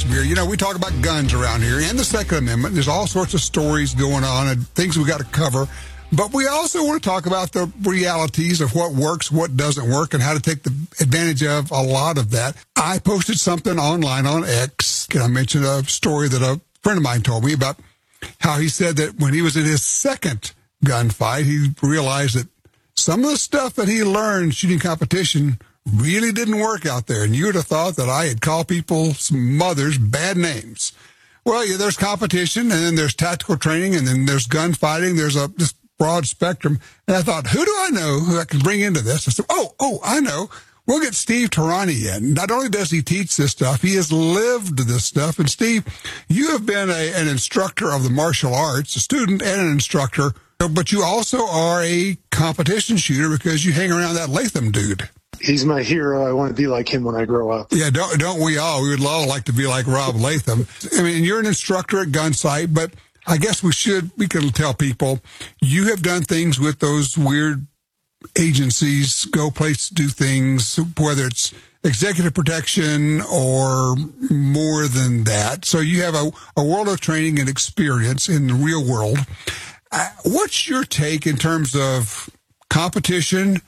Cashmere. You know, we talk about guns around here and the Second Amendment. There's all sorts of stories going on and things we got to cover. But we also want to talk about the realities of what works, what doesn't work, and how to take the advantage of a lot of that. I posted something online on X, and I mentioned a story that a friend of mine told me about how he said that when he was in his second gunfight, he realized that some of the stuff that he learned shooting competition really didn't work out there. And you would have thought that I had called people's mothers bad names. Well, yeah, there's competition, and then there's tactical training, and then there's gunfighting. There's this broad spectrum. And I thought, who do I know who I can bring into this? I said, I know. We'll get Steve Tarani in. Not only does he teach this stuff, he has lived this stuff. And Steve, you have been an instructor of the martial arts, a student and an instructor, but you also are a competition shooter because you hang around that Latham dude. He's my hero. I want to be like him when I grow up. Yeah, don't we all? We would all like to be like Rob Latham. I mean, you're an instructor at Gunsight, but I guess we can tell people you have done things with those weird agencies, go places, do things, whether it's executive protection or more than that. So you have a world of training and experience in the real world. What's your take in terms of competition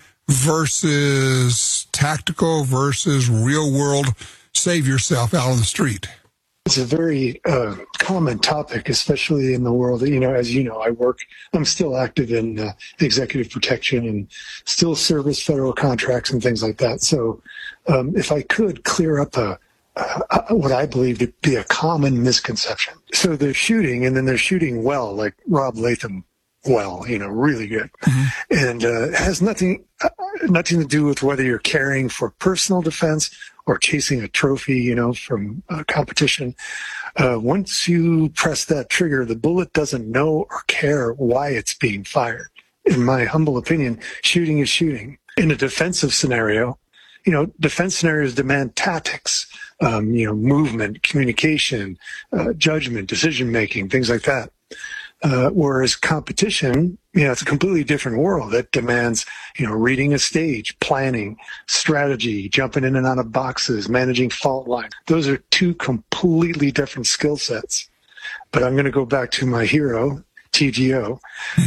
versus tactical versus real world save yourself out on the street? It's a very common topic, especially in the world. You know, as you know, I'm still active in executive protection and still service federal contracts and things like that. So if I could clear up what I believe to be a common misconception. So they're shooting, and then they're shooting well, like Rob Latham well, really good. Mm-hmm. And it has nothing to do with whether you're caring for personal defense or chasing a trophy, from a competition. Once you press that trigger, the bullet doesn't know or care why it's being fired. In my humble opinion, shooting is shooting. In a defensive scenario, defense scenarios demand tactics, movement, communication, judgment, decision-making, things like that. Whereas competition, it's a completely different world that demands, reading a stage, planning, strategy, jumping in and out of boxes, managing fault lines. Those are two completely different skill sets. But I'm going to go back to my hero, TGO.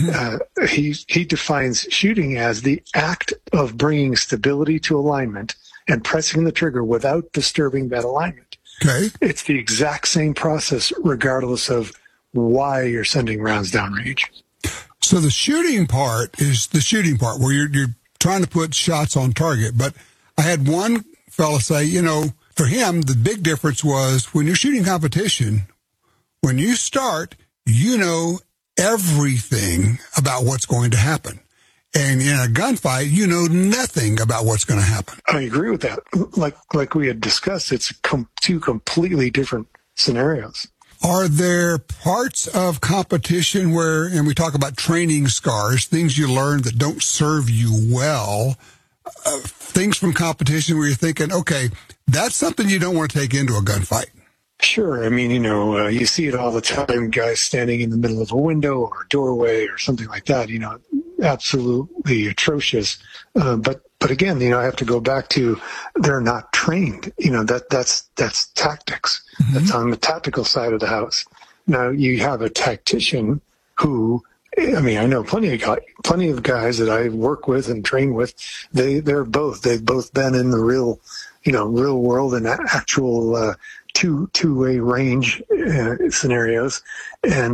He defines shooting as the act of bringing stability to alignment and pressing the trigger without disturbing that alignment. Okay. It's the exact same process regardless of why you're sending rounds downrange. So the shooting part is the shooting part where you're trying to put shots on target. But I had one fella say, for him, the big difference was when you're shooting competition, when you start, you know everything about what's going to happen. And in a gunfight, you know nothing about what's going to happen. I agree with that. Like we had discussed, it's two completely different scenarios. Are there parts of competition where, and we talk about training scars, things you learn that don't serve you well, things from competition where you're thinking, okay, that's something you don't want to take into a gunfight? Sure. I mean, you see it all the time, guys standing in the middle of a window or a doorway or something like that, absolutely atrocious. But again, I have to go back to they're not trained. That's tactics. Mm-hmm. That's on the tactical side of the house. Now you have a tactician who, I know plenty of guys that I work with and train with. They've both been in the real world and actual two-way range scenarios, and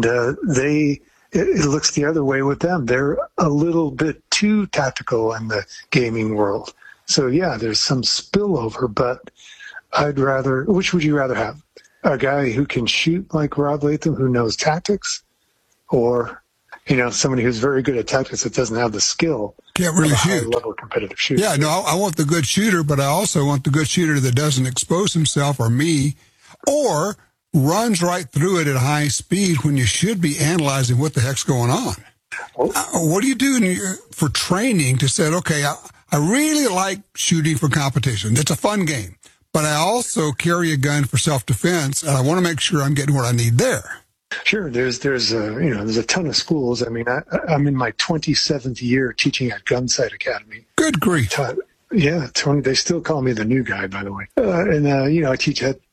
it looks the other way with them. They're a little bit too tactical in the gaming world. So yeah, there's some spillover, but which would you rather have? A guy who can shoot like Rob Latham, who knows tactics, or, somebody who's very good at tactics that doesn't have the skill. Can't really of a shoot. high-level competitive shooter. Yeah, no, I want the good shooter, but I also want the good shooter that doesn't expose himself or me, or runs right through it at high speed when you should be analyzing what the heck's going on. What do you do for training to say, okay, I really like shooting for competition. It's a fun game, but I also carry a gun for self-defense, and I want to make sure I'm getting what I need there. Sure. There's a ton of schools. I mean, I'm in my 27th year teaching at Gunsight Academy. Good grief. Yeah, Tony. They still call me the new guy, by the way. I teach at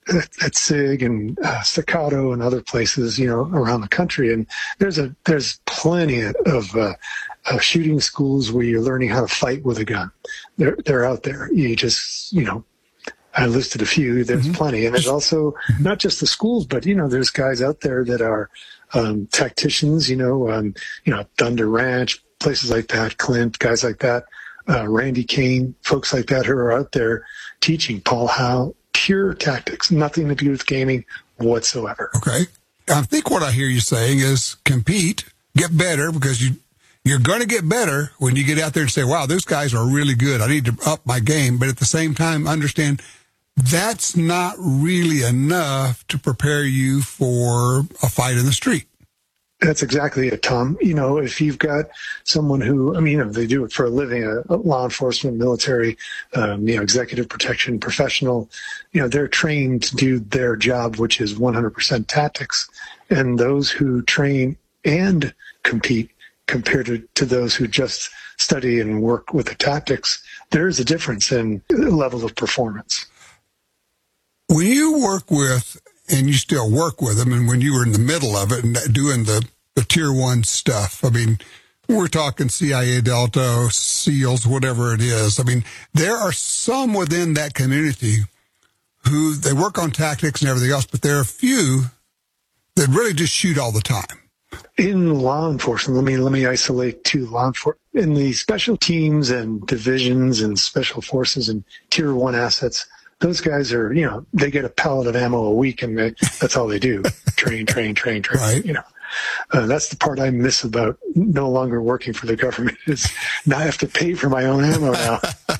at SIG and Staccato and other places, around the country. And there's plenty of shooting schools where you're learning how to fight with a gun. They're out there. You just, I listed a few. There's plenty. And there's also not just the schools, but, there's guys out there that are tacticians, Thunder Ranch, places like that, Clint, guys like that, Randy Kane, folks like that who are out there teaching Paul Howe pure tactics, nothing to do with gaming whatsoever. Okay. I think what I hear you saying is compete, get better, because you're going to get better when you get out there and say, wow, those guys are really good. I need to up my game. But at the same time, understand that's not really enough to prepare you for a fight in the street. That's exactly it, Tom. If you've got someone who, they do it for a living, a law enforcement, military, executive protection professional, they're trained to do their job, which is 100% tactics. And those who train and compete compared to those who just study and work with the tactics, there is a difference in level of performance. When you work with, and you still work with them, and when you were in the middle of it and doing the tier one stuff, we're talking CIA, Delta, SEALs, whatever it is. There are some within that community who they work on tactics and everything else, but there are a few that really just shoot all the time. In law enforcement, let me isolate to law enforcement. In the special teams and divisions and special forces and tier one assets, those guys are, they get a pallet of ammo a week and that's all they do. Train. Right. That's the part I miss about no longer working for the government is now I have to pay for my own ammo now.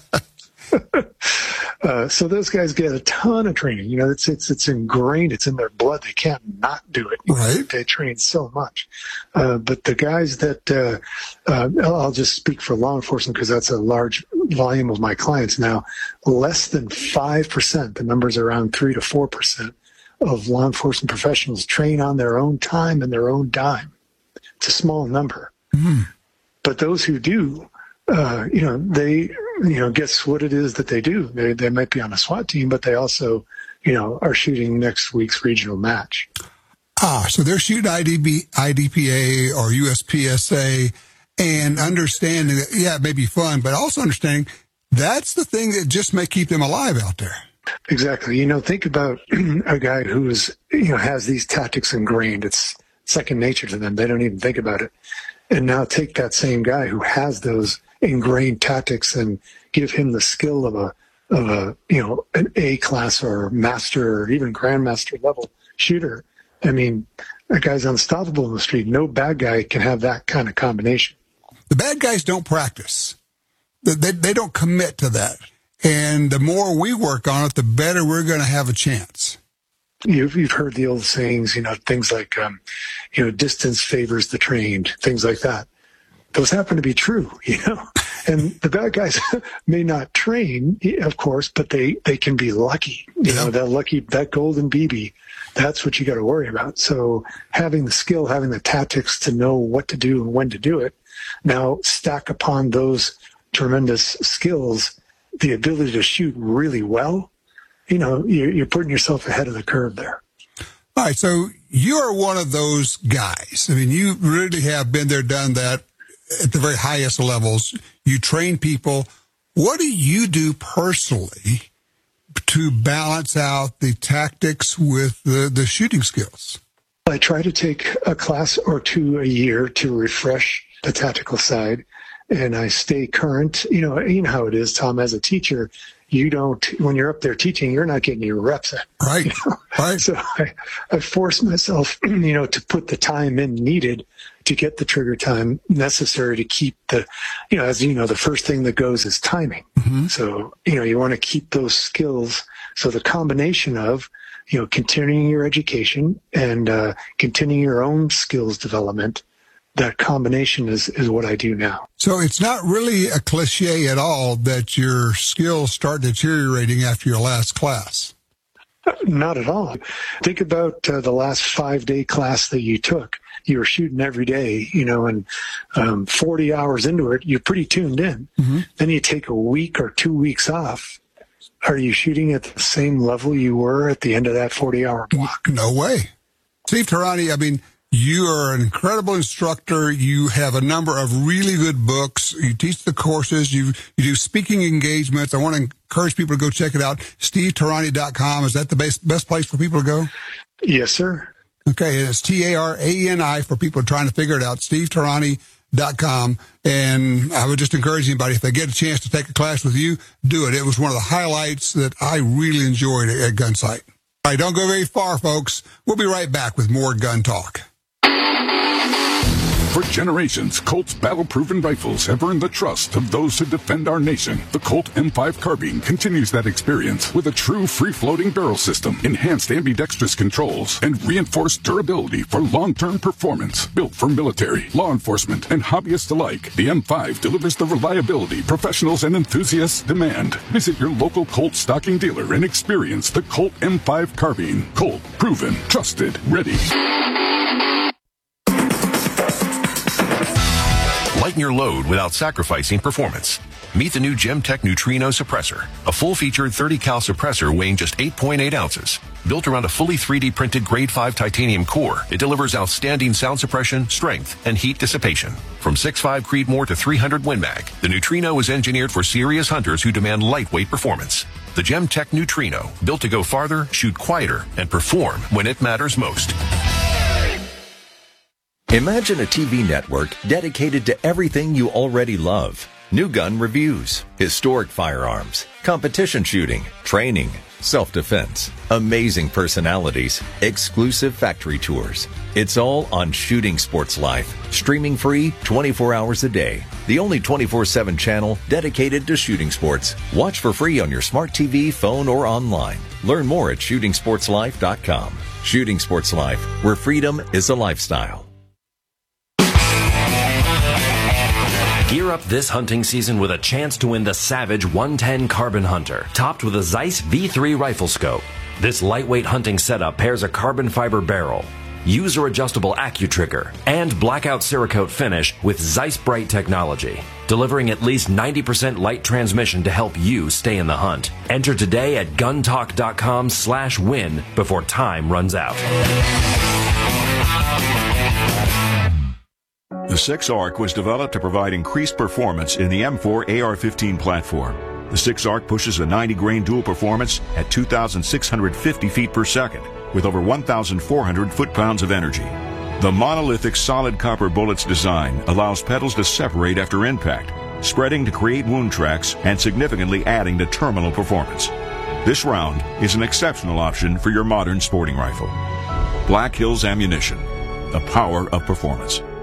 So those guys get a ton of training. It's ingrained. It's in their blood. They can't not do it. Right. They train so much. But the guys that I'll just speak for law enforcement because that's a large volume of my clients now. Less than 5%, the number's around 3 to 4% of law enforcement professionals train on their own time and their own dime. It's a small number. Mm-hmm. But those who do, they guess what it is that they do. They might be on a SWAT team, but they also, are shooting next week's regional match. So they're shooting IDPA or USPSA and understanding that, it may be fun, but also understanding that's the thing that just may keep them alive out there. Exactly. Think about a guy who is, has these tactics ingrained. It's second nature to them. They don't even think about it. And now take that same guy who has those ingrained tactics and give him the skill of an A class or master or even grandmaster level shooter. That guy's unstoppable in the street. No bad guy can have that kind of combination. The bad guys don't practice. They don't commit to that. And the more we work on it, the better we're going to have a chance. You've heard the old sayings, things like, distance favors the trained, things like that. Those happen to be true, And the bad guys may not train, of course, but they can be lucky. That golden BB, that's what you got to worry about. So having the skill, having the tactics to know what to do and when to do it, now stack upon those tremendous skills, the ability to shoot really well, you're putting yourself ahead of the curve there. All right, so you're one of those guys. You really have been there, done that at the very highest levels. You train people. What do you do personally to balance out the tactics with the shooting skills? I try to take a class or two a year to refresh the tactical side, and I stay current. You know how it is, Tom, as a teacher. When you're up there teaching, you're not getting your reps in. Right. Right. So I force myself, to put the time in needed to get the trigger time necessary to keep the first thing that goes is timing. Mm-hmm. So, you want to keep those skills. So the combination of, continuing your education and continuing your own skills development, that combination is what I do now. So it's not really a cliche at all that your skills start deteriorating after your last class. Not at all. Think about the last 5-day class that you took. You were shooting every day, and 40 hours into it, you're pretty tuned in. Mm-hmm. Then you take a week or 2 weeks off. are you shooting at the same level you were at the end of that 40-hour block? No way. Steve Tehrani, I mean, you are an incredible instructor. You have a number of really good books. You teach the courses. You do speaking engagements. I want to encourage people to go check it out. SteveTehrani.com. Is that the best place for people to go? Yes, sir. Okay, it's Tarani for people trying to figure it out. SteveTehrani.com. And I would just encourage anybody, if they get a chance to take a class with you, do it. It was one of the highlights that I really enjoyed at Gunsight. All right, don't go very far, folks. We'll be right back with more Gun Talk. For generations, Colt's battle-proven rifles have earned the trust of those who defend our nation. The Colt M5 carbine continues that experience with a true free-floating barrel system, enhanced ambidextrous controls, and reinforced durability for long-term performance. Built for military, law enforcement, and hobbyists alike, the M5 delivers the reliability professionals and enthusiasts demand. Visit your local Colt stocking dealer and experience the Colt M5 carbine. Colt, proven, trusted, ready. Lighten your load without sacrificing performance. Meet the new Gemtech Neutrino suppressor, a full-featured 30-cal suppressor weighing just 8.8 ounces. Built around a fully 3D printed grade 5 titanium core, it delivers outstanding sound suppression, strength, and heat dissipation. From 6.5 Creedmoor to 300 Win Mag, the Neutrino is engineered for serious hunters who demand lightweight performance. The Gemtech Neutrino, built to go farther, shoot quieter, and perform when it matters most. Imagine a TV network dedicated to everything you already love. New gun reviews, historic firearms, competition shooting, training, self-defense, amazing personalities, exclusive factory tours. It's all on Shooting Sports Life, streaming free 24 hours a day. The only 24/7 channel dedicated to shooting sports. Watch for free on your smart TV, phone, or online. Learn more at shootingsportslife.com. Shooting Sports Life, where freedom is a lifestyle. Gear up this hunting season with a chance to win the Savage 110 Carbon Hunter, topped with a Zeiss V3 rifle scope. This lightweight hunting setup pairs a carbon fiber barrel, user-adjustable AccuTrigger, and blackout Cerakote finish with Zeiss Bright technology, delivering at least 90% light transmission to help you stay in the hunt. Enter today at guntalk.com/win before time runs out. The 6-ARC was developed to provide increased performance in the M4 AR-15 platform. The 6-ARC pushes a 90-grain dual performance at 2,650 feet per second with over 1,400 foot-pounds of energy. The monolithic solid copper bullet's design allows petals to separate after impact, spreading to create wound tracks and significantly adding to terminal performance. This round is an exceptional option for your modern sporting rifle. Black Hills Ammunition, the power of performance.